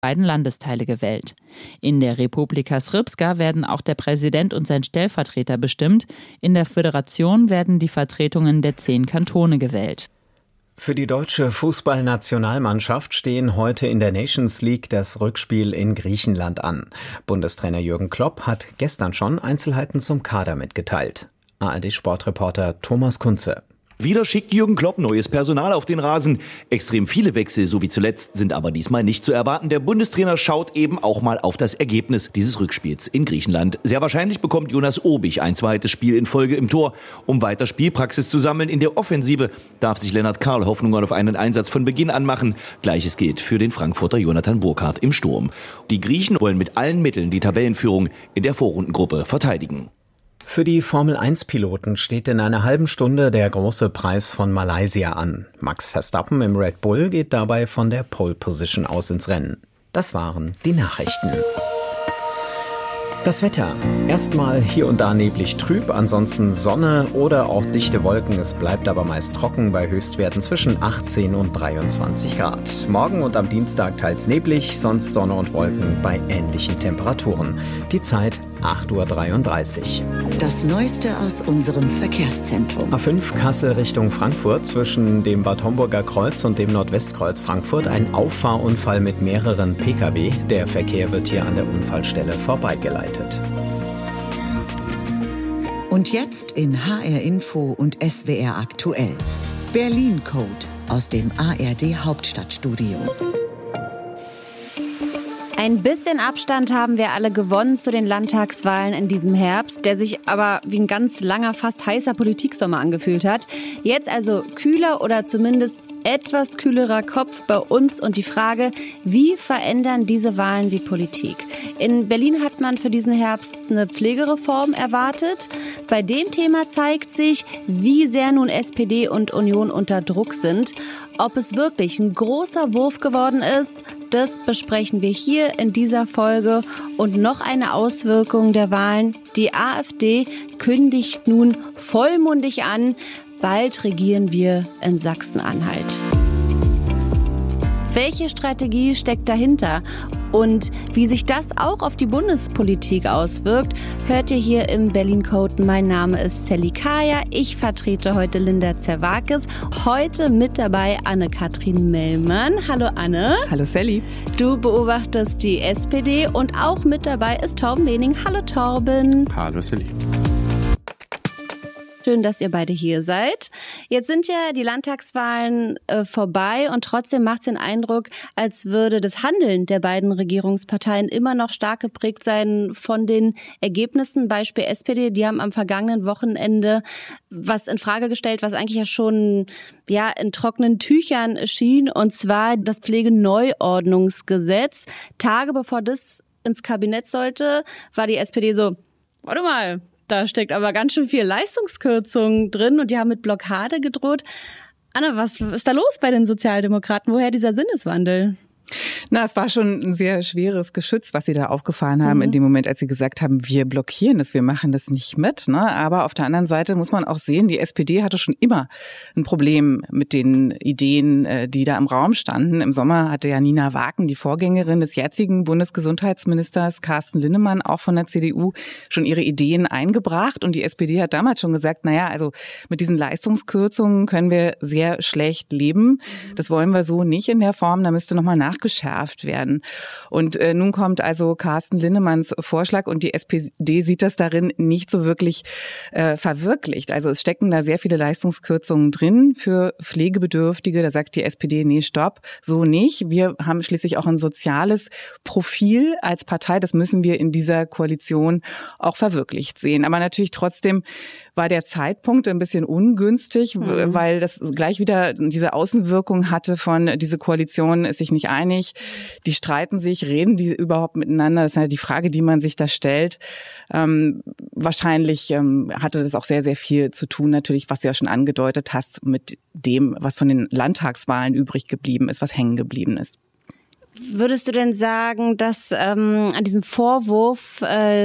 beiden Landesteile gewählt. In der Republika Srpska werden auch der Präsident und sein Stellvertreter bestimmt. In der Föderation werden die Vertretungen der 10 Kantone gewählt. Für die deutsche Fußballnationalmannschaft stehen heute in der Nations League das Rückspiel in Griechenland an. Bundestrainer Jürgen Klopp hat gestern schon Einzelheiten zum Kader mitgeteilt. ARD-Sportreporter Thomas Kunze. Wieder schickt Jürgen Klopp neues Personal auf den Rasen. Extrem viele Wechsel, so wie zuletzt, sind aber diesmal nicht zu erwarten. Der Bundestrainer schaut eben auch mal auf das Ergebnis dieses Rückspiels in Griechenland. Sehr wahrscheinlich bekommt Jonas Obich ein zweites Spiel in Folge im Tor. Um weiter Spielpraxis zu sammeln in der Offensive, darf sich Lennart Karl Hoffnungen auf einen Einsatz von Beginn an machen. Gleiches gilt für den Frankfurter Jonathan Burkhardt im Sturm. Die Griechen wollen mit allen Mitteln die Tabellenführung in der Vorrundengruppe verteidigen. Für die Formel-1-Piloten steht in einer halben Stunde der große Preis von Malaysia an. Max Verstappen im Red Bull geht dabei von der Pole Position aus ins Rennen. Das waren die Nachrichten. Das Wetter. Erstmal hier und da neblig trüb, ansonsten Sonne oder auch dichte Wolken. Es bleibt aber meist trocken bei Höchstwerten zwischen 18 und 23 Grad. Morgen und am Dienstag teils neblig, sonst Sonne und Wolken bei ähnlichen Temperaturen. Die Zeit 8:33 Uhr. Das Neueste aus unserem Verkehrszentrum. A5 Kassel Richtung Frankfurt zwischen dem Bad Homburger Kreuz und dem Nordwestkreuz Frankfurt ein Auffahrunfall mit mehreren Pkw. Der Verkehr wird hier an der Unfallstelle vorbeigeleitet. Und jetzt in HR Info und SWR aktuell. Berlin Code aus dem ARD Hauptstadtstudio. Ein bisschen Abstand haben wir alle gewonnen zu den Landtagswahlen in diesem Herbst, der sich aber wie ein ganz langer, fast heißer Politiksommer angefühlt hat. Jetzt also kühler oder zumindest etwas kühlerer Kopf bei uns und die Frage, wie verändern diese Wahlen die Politik? In Berlin hat man für diesen Herbst eine Pflegereform erwartet. Bei dem Thema zeigt sich, wie sehr nun SPD und Union unter Druck sind. Ob es wirklich ein großer Wurf geworden ist, das besprechen wir hier in dieser Folge. Und noch eine Auswirkung der Wahlen. Die AfD kündigt nun vollmundig an, bald regieren wir in Sachsen-Anhalt. Welche Strategie steckt dahinter? Und wie sich das auch auf die Bundespolitik auswirkt, hört ihr hier im Berlin Code. Mein Name ist Sally Kaya. Ich vertrete heute Linda Zerwakis. Heute mit dabei Anne-Kathrin Mellmann. Hallo Anne. Hallo Sally. Du beobachtest die SPD und auch mit dabei ist Torben Bening. Hallo Torben. Hallo Sally. Schön, dass ihr beide hier seid. Jetzt sind ja die Landtagswahlen vorbei und trotzdem macht es den Eindruck, als würde das Handeln der beiden Regierungsparteien immer noch stark geprägt sein von den Ergebnissen. Beispiel SPD, die haben am vergangenen Wochenende was in Frage gestellt, was eigentlich ja schon in trockenen Tüchern schien, und zwar das Pflegeneuordnungsgesetz. Tage bevor das ins Kabinett sollte, war die SPD so, warte mal, da steckt aber ganz schön viel Leistungskürzung drin und die haben mit Blockade gedroht. Anne, was ist da los bei den Sozialdemokraten? Woher dieser Sinneswandel? Na, es war schon ein sehr schweres Geschütz, was sie da aufgefahren haben in dem Moment, als sie gesagt haben, wir blockieren das, wir machen das nicht mit. Ne? Aber auf der anderen Seite muss man auch sehen, die SPD hatte schon immer ein Problem mit den Ideen, die da im Raum standen. Im Sommer hatte ja Nina Waken, die Vorgängerin des jetzigen Bundesgesundheitsministers Carsten Linnemann, auch von der CDU, schon ihre Ideen eingebracht. Und die SPD hat damals schon gesagt, also mit diesen Leistungskürzungen können wir sehr schlecht leben. Das wollen wir so nicht in der Form, da müsste nochmal nachgeschärft werden. Und nun kommt also Carsten Linnemanns Vorschlag und die SPD sieht das darin nicht so wirklich verwirklicht. Also es stecken da sehr viele Leistungskürzungen drin für Pflegebedürftige. Da sagt die SPD, nee, stopp, so nicht. Wir haben schließlich auch ein soziales Profil als Partei. Das müssen wir in dieser Koalition auch verwirklicht sehen. Aber natürlich trotzdem war der Zeitpunkt ein bisschen ungünstig, weil das gleich wieder diese Außenwirkung hatte von, diese Koalition ist sich nicht einig, die streiten sich, reden die überhaupt miteinander? Das ist halt die Frage, die man sich da stellt. Wahrscheinlich hatte das auch sehr, sehr viel zu tun, natürlich, was du ja schon angedeutet hast, mit dem, was von den Landtagswahlen übrig geblieben ist, was hängen geblieben ist. Würdest du denn sagen, dass an diesem Vorwurf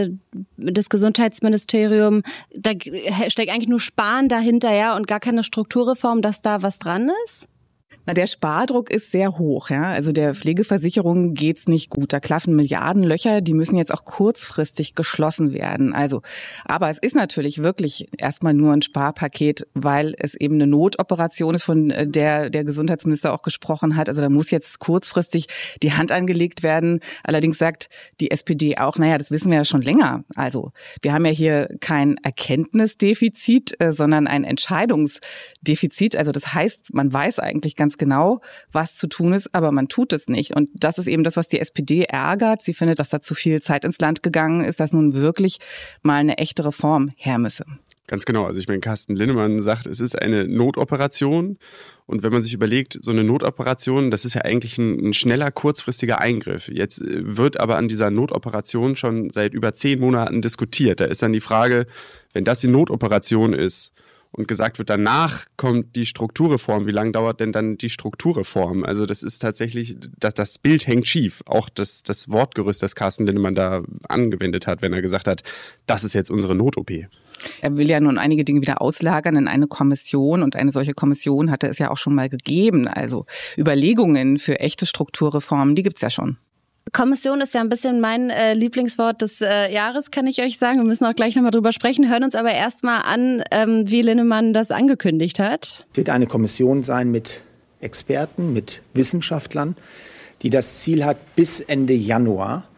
des Gesundheitsministeriums, da steckt eigentlich nur Sparen dahinter, und gar keine Strukturreform, dass da was dran ist? Na, der Spardruck ist sehr hoch, ja. Also der Pflegeversicherung geht's nicht gut. Da klaffen Milliardenlöcher, die müssen jetzt auch kurzfristig geschlossen werden. Also, aber es ist natürlich wirklich erstmal nur ein Sparpaket, weil es eben eine Notoperation ist, von der Gesundheitsminister auch gesprochen hat. Also da muss jetzt kurzfristig die Hand angelegt werden. Allerdings sagt die SPD auch, naja, das wissen wir ja schon länger. Also wir haben ja hier kein Erkenntnisdefizit, sondern ein Entscheidungsdefizit. Also das heißt, man weiß eigentlich ganz genau, was zu tun ist, aber man tut es nicht. Und das ist eben das, was die SPD ärgert. Sie findet, dass da zu viel Zeit ins Land gegangen ist, dass nun wirklich mal eine echte Reform her müsse. Ganz genau. Also ich meine, Carsten Linnemann sagt, es ist eine Notoperation. Und wenn man sich überlegt, so eine Notoperation, das ist ja eigentlich ein schneller, kurzfristiger Eingriff. Jetzt wird aber an dieser Notoperation schon seit über 10 Monaten diskutiert. Da ist dann die Frage, wenn das die Notoperation ist, und gesagt wird, danach kommt die Strukturreform. Wie lange dauert denn dann die Strukturreform? Also das ist tatsächlich, das Bild hängt schief. Auch das Wortgerüst, das Carsten Linnemann da angewendet hat, wenn er gesagt hat, das ist jetzt unsere Not-OP. Er will ja nun einige Dinge wieder auslagern in eine Kommission und eine solche Kommission hatte es ja auch schon mal gegeben. Also Überlegungen für echte Strukturreformen, die gibt's ja schon. Kommission ist ja ein bisschen mein Lieblingswort des Jahres, kann ich euch sagen. Wir müssen auch gleich nochmal drüber sprechen, hören uns aber erstmal an, wie Linnemann das angekündigt hat. Es wird eine Kommission sein mit Experten, mit Wissenschaftlern, die das Ziel hat, bis Ende Januar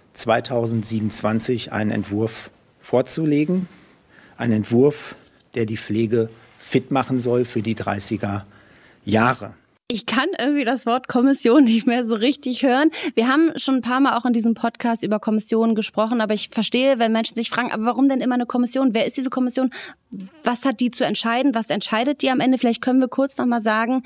2027 einen Entwurf vorzulegen. Ein Entwurf, der die Pflege fit machen soll für die 30er Jahre. Ich kann irgendwie das Wort Kommission nicht mehr so richtig hören. Wir haben schon ein paar Mal auch in diesem Podcast über Kommissionen gesprochen, aber ich verstehe, wenn Menschen sich fragen, aber warum denn immer eine Kommission? Wer ist diese Kommission? Was hat die zu entscheiden? Was entscheidet die am Ende? Vielleicht können wir kurz noch mal sagen,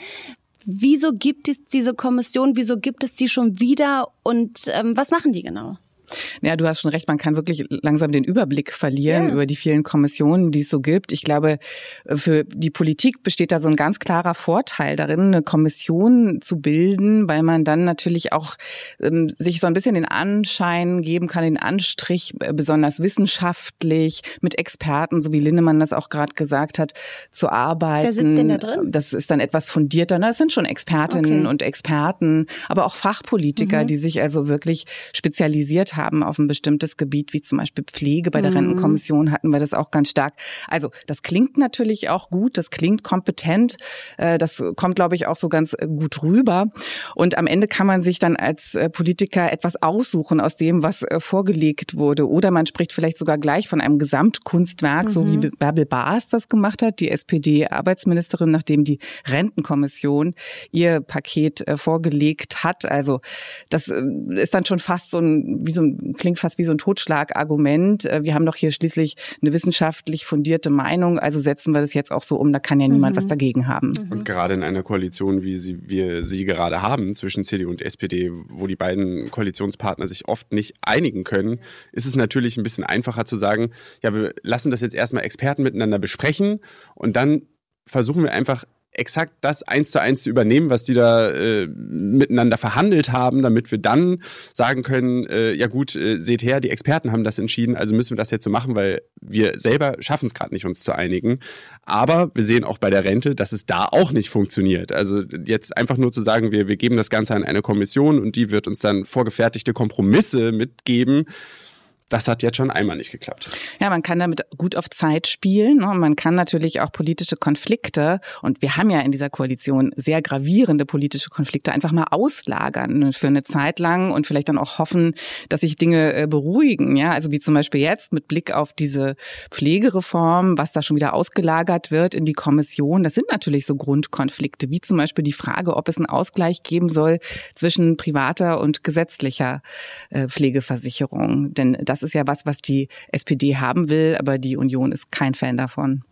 wieso gibt es diese Kommission? Wieso gibt es die schon wieder? Und was machen die genau? Ja, du hast schon recht, man kann wirklich langsam den Überblick verlieren über die vielen Kommissionen, die es so gibt. Ich glaube, für die Politik besteht da so ein ganz klarer Vorteil darin, eine Kommission zu bilden, weil man dann natürlich auch sich so ein bisschen den Anschein geben kann, den Anstrich, besonders wissenschaftlich, mit Experten, so wie Linnemann das auch gerade gesagt hat, zu arbeiten. Wer sitzt denn da drin? Das ist dann etwas fundierter. Das sind schon Expertinnen und Experten, aber auch Fachpolitiker, die sich also wirklich spezialisiert haben auf ein bestimmtes Gebiet, wie zum Beispiel Pflege. Bei der Rentenkommission hatten wir das auch ganz stark. Also das klingt natürlich auch gut, das klingt kompetent, das kommt, glaube ich, auch so ganz gut rüber. Und am Ende kann man sich dann als Politiker etwas aussuchen aus dem, was vorgelegt wurde. Oder man spricht vielleicht sogar gleich von einem Gesamtkunstwerk, so wie Bärbel Baas das gemacht hat, die SPD-Arbeitsministerin, nachdem die Rentenkommission ihr Paket vorgelegt hat. Also das ist dann schon fast klingt fast wie so ein Totschlagargument. Wir haben doch hier schließlich eine wissenschaftlich fundierte Meinung, also setzen wir das jetzt auch so um, da kann ja niemand was dagegen haben. Und gerade in einer Koalition, wie wir sie gerade haben, zwischen CDU und SPD, wo die beiden Koalitionspartner sich oft nicht einigen können, ist es natürlich ein bisschen einfacher zu sagen, ja, wir lassen das jetzt erstmal Experten miteinander besprechen und dann versuchen wir einfach exakt das 1:1 zu übernehmen, was die da miteinander verhandelt haben, damit wir dann sagen können, ja gut, seht her, die Experten haben das entschieden, also müssen wir das jetzt so machen, weil wir selber schaffen es gerade nicht, uns zu einigen. Aber wir sehen auch bei der Rente, dass es da auch nicht funktioniert. Also jetzt einfach nur zu sagen, wir geben das Ganze an eine Kommission und die wird uns dann vorgefertigte Kompromisse mitgeben, das hat jetzt schon einmal nicht geklappt. Ja, man kann damit gut auf Zeit spielen. Und man kann natürlich auch politische Konflikte, und wir haben ja in dieser Koalition sehr gravierende politische Konflikte, einfach mal auslagern für eine Zeit lang und vielleicht dann auch hoffen, dass sich Dinge beruhigen. Ja, also wie zum Beispiel jetzt mit Blick auf diese Pflegereform, was da schon wieder ausgelagert wird in die Kommission. Das sind natürlich so Grundkonflikte, wie zum Beispiel die Frage, ob es einen Ausgleich geben soll zwischen privater und gesetzlicher Pflegeversicherung. Denn das ist ja was die SPD haben will, aber die Union ist kein Fan davon.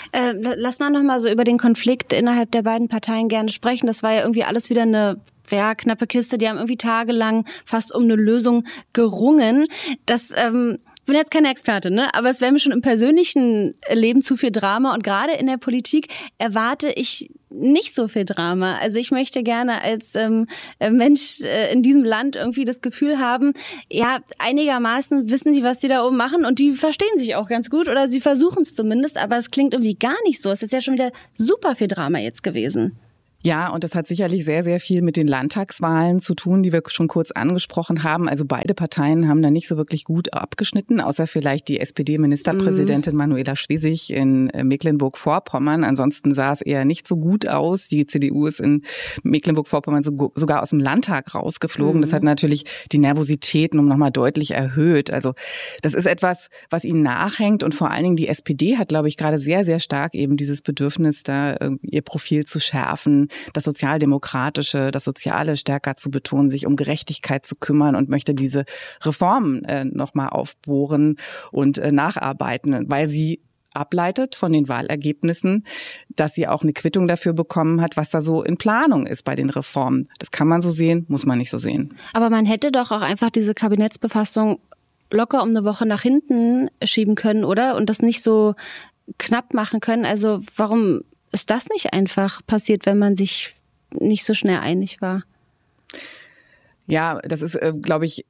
Lass mal noch mal so über den Konflikt innerhalb der beiden Parteien gerne sprechen. Das war ja irgendwie alles wieder eine knappe Kiste. Die haben irgendwie tagelang fast um eine Lösung gerungen. Das ich bin jetzt keine Expertin, ne? Aber es wäre mir schon im persönlichen Leben zu viel Drama. Und gerade in der Politik erwarte ich nicht so viel Drama. Also ich möchte gerne als Mensch in diesem Land irgendwie das Gefühl haben, ja, einigermaßen wissen die, was die da oben machen und die verstehen sich auch ganz gut oder sie versuchen es zumindest, aber es klingt irgendwie gar nicht so. Es ist ja schon wieder super viel Drama jetzt gewesen. Ja, und das hat sicherlich sehr, sehr viel mit den Landtagswahlen zu tun, die wir schon kurz angesprochen haben. Also beide Parteien haben da nicht so wirklich gut abgeschnitten, außer vielleicht die SPD-Ministerpräsidentin Manuela Schwesig in Mecklenburg-Vorpommern. Ansonsten sah es eher nicht so gut aus. Die CDU ist in Mecklenburg-Vorpommern sogar aus dem Landtag rausgeflogen. Das hat natürlich die Nervosität nochmal deutlich erhöht. Also das ist etwas, was ihnen nachhängt. Und vor allen Dingen die SPD hat, glaube ich, gerade sehr, sehr stark eben dieses Bedürfnis, da ihr Profil zu schärfen, das Sozialdemokratische, das Soziale stärker zu betonen, sich um Gerechtigkeit zu kümmern und möchte diese Reformen nochmal aufbohren und nacharbeiten, weil sie ableitet von den Wahlergebnissen, dass sie auch eine Quittung dafür bekommen hat, was da so in Planung ist bei den Reformen. Das kann man so sehen, muss man nicht so sehen. Aber man hätte doch auch einfach diese Kabinettsbefassung locker um eine Woche nach hinten schieben können, oder? Und das nicht so knapp machen können. Also warum ist das nicht einfach passiert, wenn man sich nicht so schnell einig war? Ja, das ist, glaube ich,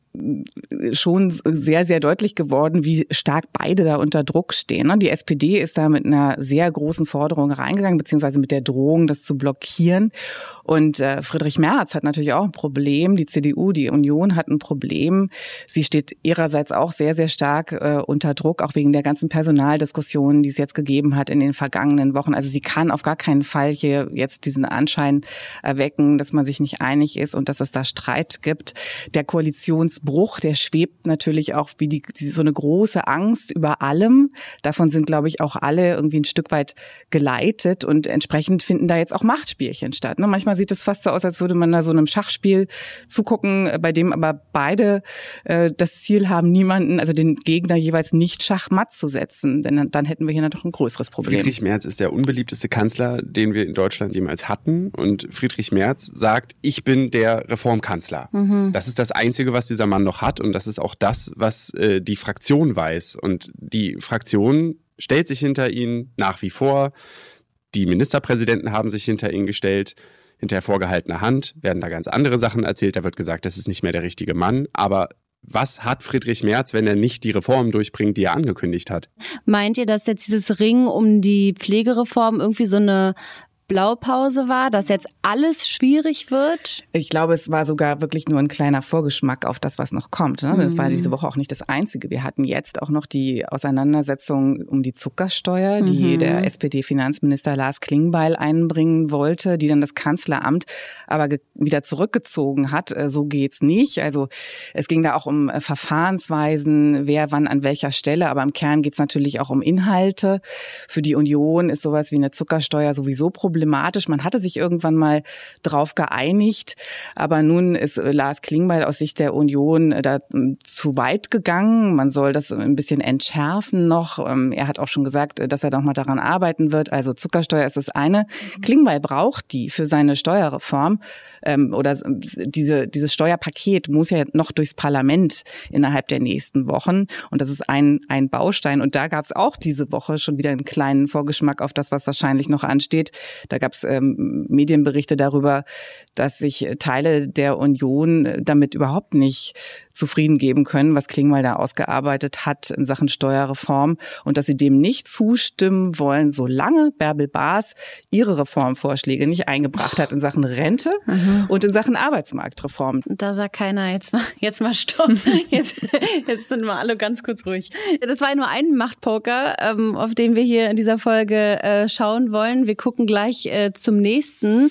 schon sehr, sehr deutlich geworden, wie stark beide da unter Druck stehen. Die SPD ist da mit einer sehr großen Forderung reingegangen, beziehungsweise mit der Drohung, das zu blockieren. Und Friedrich Merz hat natürlich auch ein Problem. Die CDU, die Union hat ein Problem. Sie steht ihrerseits auch sehr, sehr stark unter Druck, auch wegen der ganzen Personaldiskussionen, die es jetzt gegeben hat in den vergangenen Wochen. Also sie kann auf gar keinen Fall hier jetzt diesen Anschein erwecken, dass man sich nicht einig ist und dass es da Streit gibt. Der Koalitionsbruch, der schwebt natürlich auch wie so eine große Angst über allem. Davon sind, glaube ich, auch alle irgendwie ein Stück weit geleitet und entsprechend finden da jetzt auch Machtspielchen statt. Manchmal sieht es fast so aus, als würde man da so einem Schachspiel zugucken, bei dem aber beide das Ziel haben, niemanden, also den Gegner jeweils nicht schachmatt zu setzen. Denn dann hätten wir hier noch ein größeres Problem. Friedrich Merz ist der unbeliebteste Kanzler, den wir in Deutschland jemals hatten. Und Friedrich Merz sagt, ich bin der Reformkanzler. Das ist das Einzige, was dieser Mann noch hat. Und das ist auch das, was die Fraktion weiß. Und die Fraktion stellt sich hinter ihn nach wie vor. Die Ministerpräsidenten haben sich hinter ihn gestellt. Hinter vorgehaltener Hand werden da ganz andere Sachen erzählt. Da wird gesagt, das ist nicht mehr der richtige Mann. Aber was hat Friedrich Merz, wenn er nicht die Reformen durchbringt, die er angekündigt hat? Meint ihr, dass jetzt dieses Ringen um die Pflegereform irgendwie so eine Blaupause war, dass jetzt alles schwierig wird? Ich glaube, es war sogar wirklich nur ein kleiner Vorgeschmack auf das, was noch kommt. Das war diese Woche auch nicht das Einzige. Wir hatten jetzt auch noch die Auseinandersetzung um die Zuckersteuer, die der SPD-Finanzminister Lars Klingbeil einbringen wollte, die dann das Kanzleramt aber wieder zurückgezogen hat. So geht's nicht. Also es ging da auch um Verfahrensweisen, wer wann an welcher Stelle, aber im Kern geht's natürlich auch um Inhalte. Für die Union ist sowas wie eine Zuckersteuer sowieso problematisch. Man hatte sich irgendwann mal drauf geeinigt, aber nun ist Lars Klingbeil aus Sicht der Union da zu weit gegangen. Man soll das ein bisschen entschärfen noch. Er hat auch schon gesagt, dass er noch mal daran arbeiten wird. Also Zuckersteuer ist das eine. Klingbeil braucht die für seine Steuerreform oder dieses Steuerpaket muss ja noch durchs Parlament innerhalb der nächsten Wochen und das ist ein Baustein. Und da gab es auch diese Woche schon wieder einen kleinen Vorgeschmack auf das, was wahrscheinlich noch ansteht. Da gab es Medienberichte darüber, dass sich Teile der Union damit überhaupt nicht zufrieden geben können, was Klingbeil da ausgearbeitet hat in Sachen Steuerreform und dass sie dem nicht zustimmen wollen, solange Bärbel Baas ihre Reformvorschläge nicht eingebracht hat in Sachen Rente und in Sachen Arbeitsmarktreform. Da sagt keiner, jetzt mal Stopp, jetzt sind wir alle ganz kurz ruhig. Das war nur ein Machtpoker, auf den wir hier in dieser Folge schauen wollen. Wir gucken gleich zum nächsten.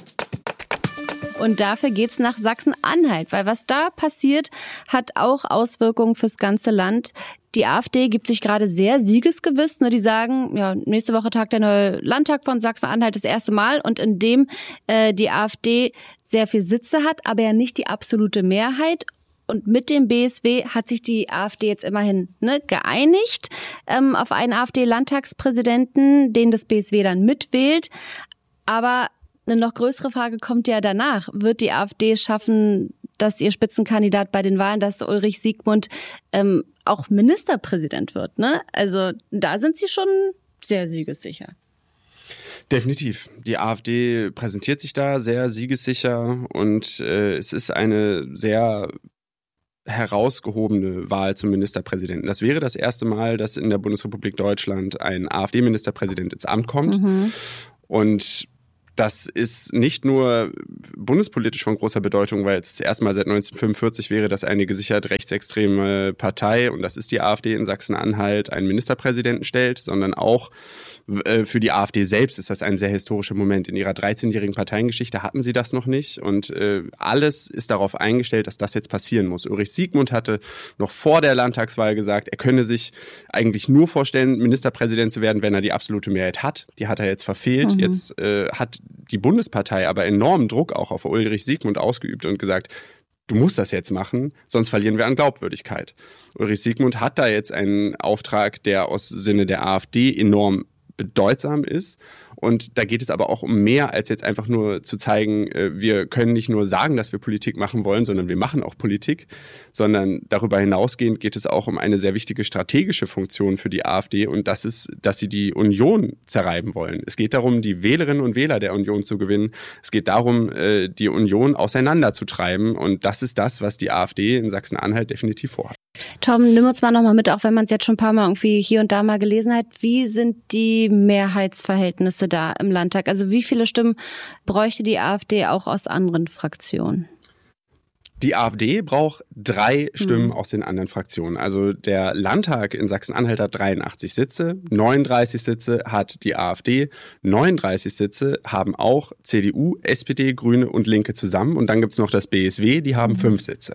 Und dafür geht's nach Sachsen-Anhalt, weil was da passiert, hat auch Auswirkungen fürs ganze Land. Die AfD gibt sich gerade sehr siegesgewiss. Die sagen, ja, nächste Woche tagt der neue Landtag von Sachsen-Anhalt das erste Mal und in dem die AfD sehr viel Sitze hat, aber ja nicht die absolute Mehrheit. Und mit dem BSW hat sich die AfD jetzt immerhin geeinigt auf einen AfD-Landtagspräsidenten, den das BSW dann mitwählt. Aber eine noch größere Frage kommt ja danach. Wird die AfD schaffen, dass ihr Spitzenkandidat bei den Wahlen, dass Ulrich Siegmund auch Ministerpräsident wird? Also da sind sie schon sehr siegessicher. Definitiv. Die AfD präsentiert sich da sehr siegessicher und es ist eine sehr herausgehobene Wahl zum Ministerpräsidenten. Das wäre das erste Mal, dass in der Bundesrepublik Deutschland ein AfD-Ministerpräsident ins Amt kommt. Und Das ist nicht nur bundespolitisch von großer Bedeutung, weil es das erste Mal seit 1945 wäre, dass eine gesichert rechtsextreme Partei, und das ist die AfD in Sachsen-Anhalt, einen Ministerpräsidenten stellt, sondern auch für die AfD selbst ist das ein sehr historischer Moment. In ihrer 13-jährigen Parteiengeschichte hatten sie das noch nicht und alles ist darauf eingestellt, dass das jetzt passieren muss. Ulrich Siegmund hatte noch vor der Landtagswahl gesagt, er könne sich eigentlich nur vorstellen, Ministerpräsident zu werden, wenn er die absolute Mehrheit hat. Die hat er jetzt verfehlt. Jetzt hat die Bundespartei aber enormen Druck auch auf Ulrich Siegmund ausgeübt und gesagt, du musst das jetzt machen, sonst verlieren wir an Glaubwürdigkeit. Ulrich Siegmund hat da jetzt einen Auftrag, der aus Sinne der AfD enorm bedeutsam ist. Und da geht es aber auch um mehr, als jetzt einfach nur zu zeigen, wir können nicht nur sagen, dass wir Politik machen wollen, sondern wir machen auch Politik, sondern darüber hinausgehend geht es auch um eine sehr wichtige strategische Funktion für die AfD und das ist, dass sie die Union zerreiben wollen. Es geht darum, die Wählerinnen und Wähler der Union zu gewinnen. Es geht darum, die Union auseinanderzutreiben und das ist das, was die AfD in Sachsen-Anhalt definitiv vorhat. Tom, nimm uns mal nochmal mit, auch wenn man es jetzt schon ein paar Mal irgendwie hier und da mal gelesen hat. Wie sind die Mehrheitsverhältnisse da im Landtag? Also wie viele Stimmen bräuchte die AfD auch aus anderen Fraktionen? Die AfD braucht 3 Stimmen aus den anderen Fraktionen. Also der Landtag in Sachsen-Anhalt hat 83 Sitze, 39 Sitze hat die AfD, 39 Sitze haben auch CDU, SPD, Grüne und Linke zusammen. Und dann gibt es noch das BSW, die haben 5 Sitze.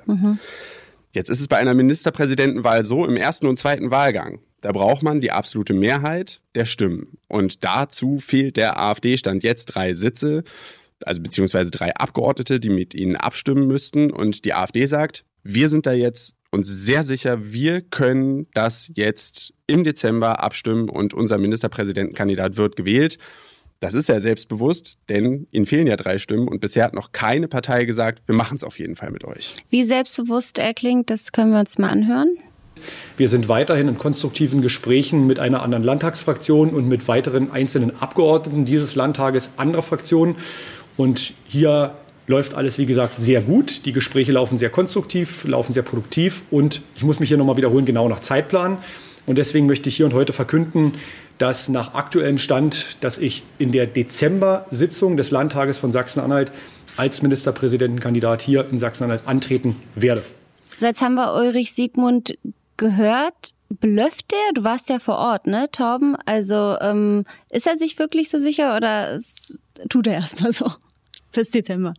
Jetzt ist es bei einer Ministerpräsidentenwahl so, im ersten und zweiten Wahlgang, da braucht man die absolute Mehrheit der Stimmen. Und dazu fehlt der AfD Stand jetzt 3 Sitze, also beziehungsweise 3 Abgeordnete, die mit ihnen abstimmen müssten. Und die AfD sagt, wir sind da jetzt uns sehr sicher, wir können das jetzt im Dezember abstimmen und unser Ministerpräsidentenkandidat wird gewählt. Das ist ja selbstbewusst, denn ihnen fehlen ja 3 Stimmen und bisher hat noch keine Partei gesagt, wir machen es auf jeden Fall mit euch. Wie selbstbewusst er klingt, das können wir uns mal anhören. Wir sind weiterhin in konstruktiven Gesprächen mit einer anderen Landtagsfraktion und mit weiteren einzelnen Abgeordneten dieses Landtages anderer Fraktionen. Und hier läuft alles, wie gesagt, sehr gut. Die Gespräche laufen sehr konstruktiv, laufen sehr produktiv und ich muss mich hier nochmal wiederholen, genau nach Zeitplan. Und deswegen möchte ich hier und heute verkünden, dass nach aktuellem Stand, dass ich in der Dezember-Sitzung des Landtages von Sachsen-Anhalt als Ministerpräsidentenkandidat hier in Sachsen-Anhalt antreten werde. So, jetzt haben wir Ulrich Siegmund gehört. Blöfft er? Du warst ja vor Ort, ne, Torben? Also ist er sich wirklich so sicher oder tut er erstmal so bis Dezember?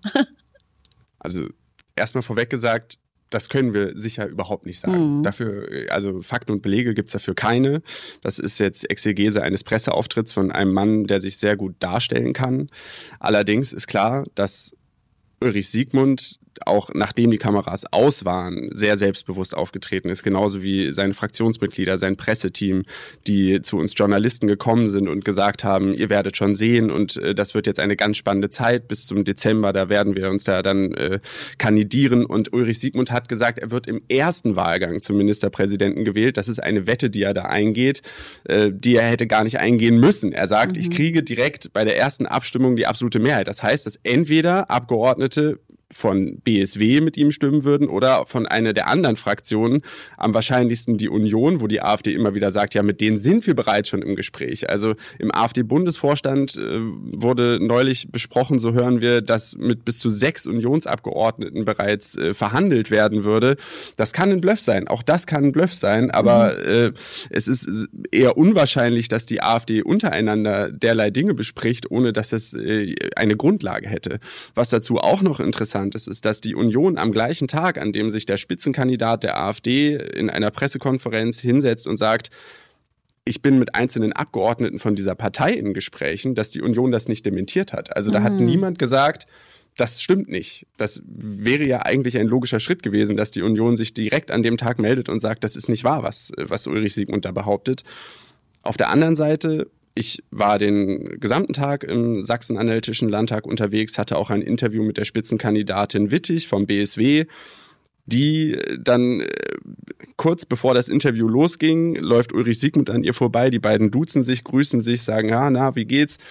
Also erstmal vorweg gesagt, das können wir sicher überhaupt nicht sagen. Dafür, also Fakten und Belege gibt es dafür keine. Das ist jetzt Exegese eines Presseauftritts von einem Mann, der sich sehr gut darstellen kann. Allerdings ist klar, dass Ulrich Siegmund, auch nachdem die Kameras aus waren, sehr selbstbewusst aufgetreten ist. Genauso wie seine Fraktionsmitglieder, sein Presseteam, die zu uns Journalisten gekommen sind und gesagt haben, ihr werdet schon sehen und das wird jetzt eine ganz spannende Zeit bis zum Dezember, da werden wir uns da dann kandidieren. Und Ulrich Siegmund hat gesagt, er wird im ersten Wahlgang zum Ministerpräsidenten gewählt. Das ist eine Wette, die er da eingeht, die er hätte gar nicht eingehen müssen. Er sagt, ich kriege direkt bei der ersten Abstimmung die absolute Mehrheit. Das heißt, dass entweder Abgeordnete von BSW mit ihm stimmen würden oder von einer der anderen Fraktionen, am wahrscheinlichsten die Union, wo die AfD immer wieder sagt, ja, mit denen sind wir bereits schon im Gespräch. Also im AfD-Bundesvorstand wurde neulich besprochen, so hören wir, dass mit bis zu 6 Unionsabgeordneten bereits verhandelt werden würde. Das kann ein Bluff sein, auch das kann ein Bluff sein, aber es ist eher unwahrscheinlich, dass die AfD untereinander derlei Dinge bespricht, ohne dass es eine Grundlage hätte. Was dazu auch noch interessant ist, dass die Union am gleichen Tag, an dem sich der Spitzenkandidat der AfD in einer Pressekonferenz hinsetzt und sagt, ich bin mit einzelnen Abgeordneten von dieser Partei in Gesprächen, dass die Union das nicht dementiert hat. Also da hat niemand gesagt, das stimmt nicht. Das wäre ja eigentlich ein logischer Schritt gewesen, dass die Union sich direkt an dem Tag meldet und sagt, das ist nicht wahr, was Ulrich Siegmund da behauptet. Auf der anderen Seite, ich war den gesamten Tag im Sachsen-Anhaltischen Landtag unterwegs, hatte auch ein Interview mit der Spitzenkandidatin Wittig vom BSW, die dann kurz bevor das Interview losging, läuft Ulrich Siegmund an ihr vorbei, die beiden duzen sich, grüßen sich, sagen, ja, na, wie geht's?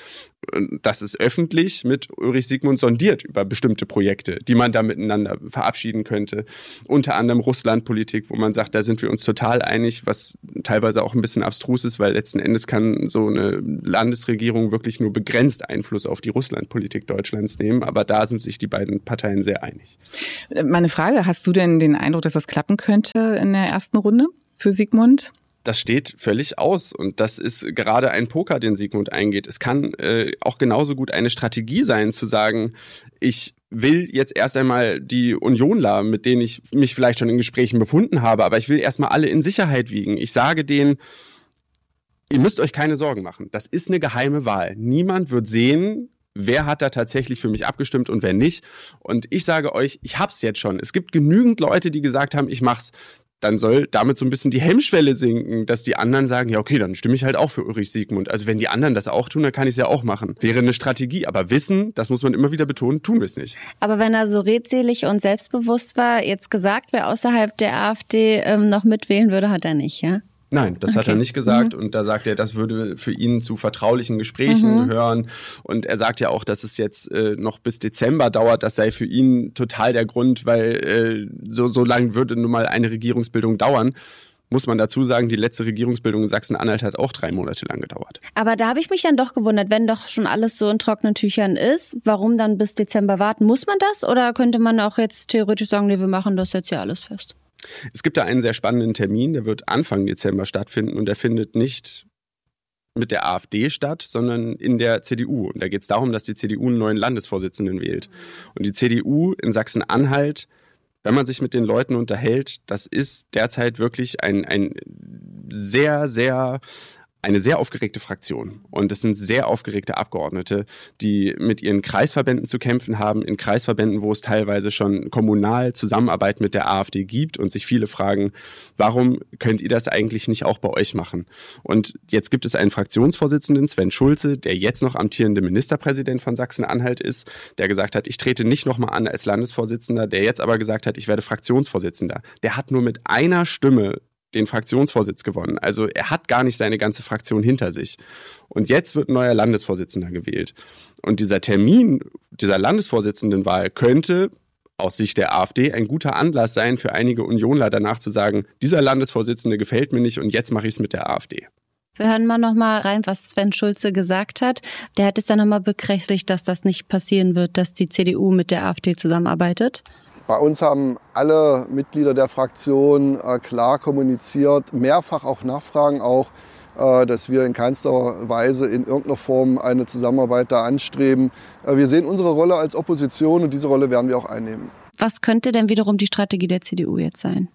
das ist öffentlich, mit Ulrich Siegmund sondiert über bestimmte Projekte, die man da miteinander verabschieden könnte. Unter anderem Russlandpolitik, wo man sagt, da sind wir uns total einig, was teilweise auch ein bisschen abstrus ist, weil letzten Endes kann so eine Landesregierung wirklich nur begrenzt Einfluss auf die Russlandpolitik Deutschlands nehmen. Aber da sind sich die beiden Parteien sehr einig. Meine Frage, hast du denn den Eindruck, dass das klappen könnte in der ersten Runde für Sigmund? Das steht völlig aus und das ist gerade ein Poker, den Sigmund eingeht. Es kann auch genauso gut eine Strategie sein, zu sagen, ich will jetzt erst einmal die Unionler, mit denen ich mich vielleicht schon in Gesprächen befunden habe, aber ich will erstmal alle in Sicherheit wiegen. Ich sage denen, ihr müsst euch keine Sorgen machen. Das ist eine geheime Wahl. Niemand wird sehen, wer hat da tatsächlich für mich abgestimmt und wer nicht. Und ich sage euch, ich hab's jetzt schon. Es gibt genügend Leute, die gesagt haben, ich mach's. Dann soll damit so ein bisschen die Hemmschwelle sinken, dass die anderen sagen, ja okay, dann stimme ich halt auch für Ulrich Siegmund. Also wenn die anderen das auch tun, dann kann ich es ja auch machen. Wäre eine Strategie, aber wissen, das muss man immer wieder betonen, tun wir es nicht. Aber wenn er so redselig und selbstbewusst war, jetzt gesagt, wer außerhalb der AfD noch mitwählen würde, hat er nicht, ja? Nein, das hat er nicht gesagt und da sagt er, das würde für ihn zu vertraulichen Gesprächen gehören und er sagt ja auch, dass es jetzt noch bis Dezember dauert, das sei für ihn total der Grund, weil so lange würde nun mal eine Regierungsbildung dauern. Muss man dazu sagen, die letzte Regierungsbildung in Sachsen-Anhalt hat auch 3 Monate lang gedauert. Aber da habe ich mich dann doch gewundert, wenn doch schon alles so in trockenen Tüchern ist, warum dann bis Dezember warten? Muss man das oder könnte man auch jetzt theoretisch sagen, nee, wir machen das jetzt ja alles fest? Es gibt da einen sehr spannenden Termin, der wird Anfang Dezember stattfinden und der findet nicht mit der AfD statt, sondern in der CDU. Und da geht es darum, dass die CDU einen neuen Landesvorsitzenden wählt. Und die CDU in Sachsen-Anhalt, wenn man sich mit den Leuten unterhält, das ist derzeit wirklich eine sehr aufgeregte Fraktion. Und es sind sehr aufgeregte Abgeordnete, die mit ihren Kreisverbänden zu kämpfen haben, in Kreisverbänden, wo es teilweise schon kommunal Zusammenarbeit mit der AfD gibt und sich viele fragen, warum könnt ihr das eigentlich nicht auch bei euch machen? Und jetzt gibt es einen Fraktionsvorsitzenden, Sven Schulze, der jetzt noch amtierende Ministerpräsident von Sachsen-Anhalt ist, der gesagt hat, ich trete nicht nochmal an als Landesvorsitzender, der jetzt aber gesagt hat, ich werde Fraktionsvorsitzender. Der hat nur mit einer Stimme den Fraktionsvorsitz gewonnen. Also er hat gar nicht seine ganze Fraktion hinter sich. Und jetzt wird ein neuer Landesvorsitzender gewählt. Und dieser Termin dieser Landesvorsitzendenwahl könnte aus Sicht der AfD ein guter Anlass sein für einige Unionler danach zu sagen, dieser Landesvorsitzende gefällt mir nicht und jetzt mache ich es mit der AfD. Wir hören mal noch mal rein, was Sven Schulze gesagt hat. Der hat es dann nochmal bekräftigt, dass das nicht passieren wird, dass die CDU mit der AfD zusammenarbeitet. Bei uns haben alle Mitglieder der Fraktion klar kommuniziert, mehrfach auch Nachfragen auch, dass wir in keinster Weise in irgendeiner Form eine Zusammenarbeit da anstreben. Wir sehen unsere Rolle als Opposition und diese Rolle werden wir auch einnehmen. Was könnte denn wiederum die Strategie der CDU jetzt sein?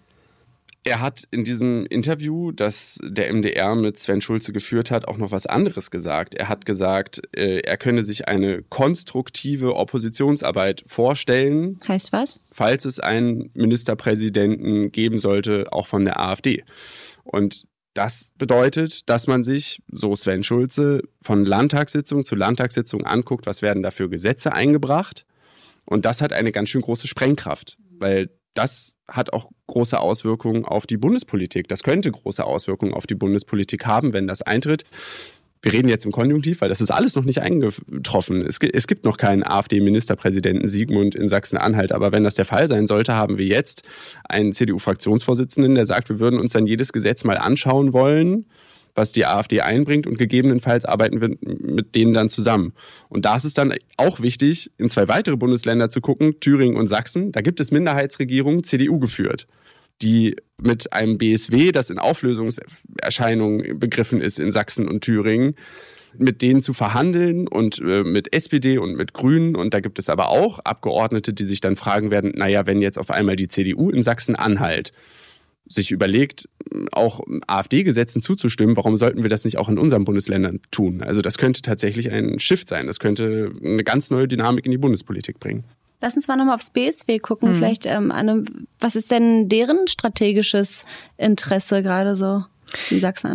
Er hat in diesem Interview, das der MDR mit Sven Schulze geführt hat, auch noch was anderes gesagt. Er hat gesagt, er könne sich eine konstruktive Oppositionsarbeit vorstellen. Heißt was? Falls es einen Ministerpräsidenten geben sollte, auch von der AfD. Und das bedeutet, dass man sich, so Sven Schulze, von Landtagssitzung zu Landtagssitzung anguckt, was werden da für Gesetze eingebracht. Und das hat eine ganz schön große Sprengkraft, weil das hat auch große Auswirkungen auf die Bundespolitik. Das könnte große Auswirkungen auf die Bundespolitik haben, wenn das eintritt. Wir reden jetzt im Konjunktiv, weil das ist alles noch nicht eingetroffen. Es gibt noch keinen AfD-Ministerpräsidenten Siegmund in Sachsen-Anhalt. Aber wenn das der Fall sein sollte, haben wir jetzt einen CDU-Fraktionsvorsitzenden, der sagt, wir würden uns dann jedes Gesetz mal anschauen wollen, was die AfD einbringt und gegebenenfalls arbeiten wir mit denen dann zusammen. Und da ist es dann auch wichtig, in 2 weitere Bundesländer zu gucken, Thüringen und Sachsen. Da gibt es Minderheitsregierungen, CDU geführt, die mit einem BSW, das in Auflösungserscheinung begriffen ist in Sachsen und Thüringen, mit denen zu verhandeln und mit SPD und mit Grünen. Und da gibt es aber auch Abgeordnete, die sich dann fragen werden, naja, wenn jetzt auf einmal die CDU in Sachsen-Anhalt sich überlegt, auch AfD-Gesetzen zuzustimmen, warum sollten wir das nicht auch in unseren Bundesländern tun? Also das könnte tatsächlich ein Shift sein. Das könnte eine ganz neue Dynamik in die Bundespolitik bringen. Lass uns mal nochmal aufs BSW gucken. Vielleicht, Anne, was ist denn deren strategisches Interesse gerade so in Sachsen-Anhalt?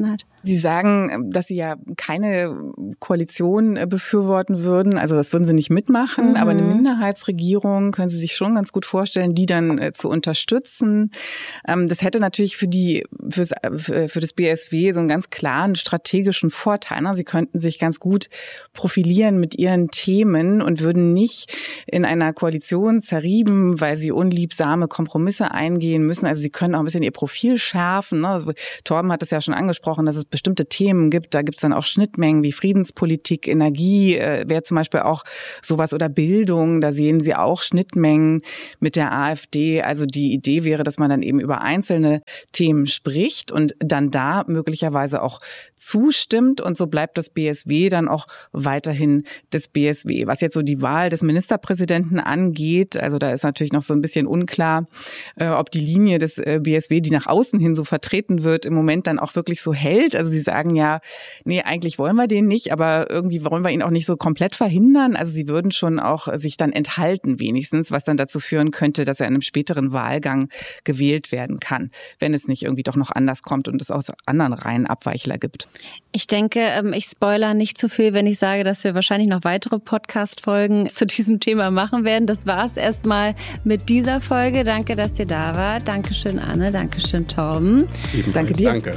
Sie sagen, dass Sie ja keine Koalition befürworten würden. Also das würden Sie nicht mitmachen. Aber eine Minderheitsregierung können Sie sich schon ganz gut vorstellen, die dann zu unterstützen. Das hätte natürlich für das BSW so einen ganz klaren strategischen Vorteil. Sie könnten sich ganz gut profilieren mit ihren Themen und würden nicht in einer Koalition zerrieben, weil sie unliebsame Kompromisse eingehen müssen. Also sie können auch ein bisschen ihr Profil schärfen. Also Torben hat es ja schon angesprochen, dass es bestimmte Themen gibt. Da gibt es dann auch Schnittmengen wie Friedenspolitik, Energie, wäre zum Beispiel auch sowas, oder Bildung. Da sehen Sie auch Schnittmengen mit der AfD. Also die Idee wäre, dass man dann eben über einzelne Themen spricht und dann da möglicherweise auch zustimmt. Und so bleibt das BSW dann auch weiterhin das BSW. Was jetzt so die Wahl des Ministerpräsidenten angeht, also da ist natürlich noch so ein bisschen unklar, ob die Linie des BSW, die nach außen hin so vertreten wird, im Moment dann auch wirklich so hält. Also sie sagen ja, nee, eigentlich wollen wir den nicht, aber irgendwie wollen wir ihn auch nicht so komplett verhindern. Also sie würden schon auch sich dann enthalten wenigstens, was dann dazu führen könnte, dass er in einem späteren Wahlgang gewählt werden kann, wenn es nicht irgendwie doch noch anders kommt und es aus anderen Reihen Abweichler gibt. Ich denke, ich spoilere nicht zu viel, wenn ich sage, dass wir wahrscheinlich noch weitere Podcast-Folgen zu diesem Thema machen werden. Das war's erstmal mit dieser Folge. Danke, dass ihr da wart. Dankeschön, Anne. Dankeschön, Torben. Danke dir. Danke.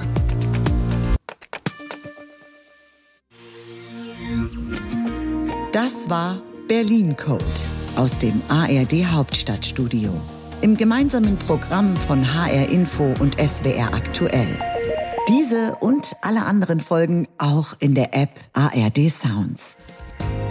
Das war Berlin Code aus dem ARD Hauptstadtstudio. Im gemeinsamen Programm von HR Info und SWR Aktuell. Diese und alle anderen Folgen auch in der App ARD Sounds.